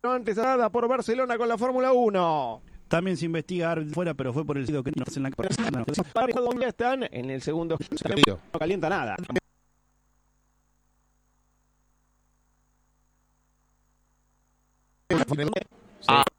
antes nada por Barcelona con la Fórmula 1. También se investiga fuera, pero fue por el sitio que no en la ¿Dónde están? En el segundo. No calienta nada. Sí.